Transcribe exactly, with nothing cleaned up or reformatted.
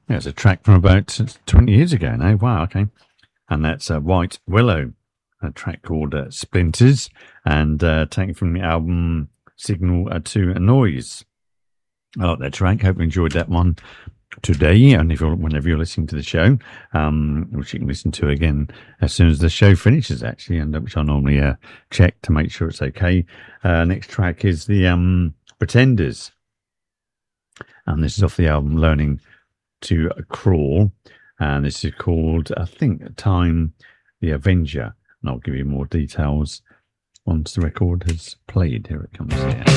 Yeah, it's a track from about twenty years ago now. Wow, okay. And that's uh, White Willow, a track called uh, Splinters, and uh, taken from the album Signal uh, to a Noise. I like that track. Hope you enjoyed that one today. And if you're, whenever you're listening to the show, um, which you can listen to again as soon as the show finishes, actually, and uh, which I normally uh, check to make sure it's okay. Uh, next track is the um, Pretenders, and this is off the album Learning to Crawl, and this is called, I think, Time the Avenger, and I'll give you more details once the record has played. Here it comes here.